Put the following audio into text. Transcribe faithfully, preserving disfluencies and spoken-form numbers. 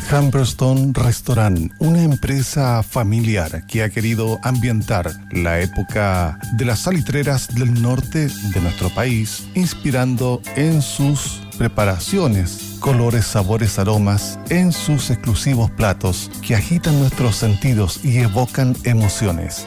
Humberstone Restaurant, una empresa familiar que ha querido ambientar la época de las salitreras del norte de nuestro país, inspirando en sus preparaciones, colores, sabores, aromas, en sus exclusivos platos que agitan nuestros sentidos y evocan emociones.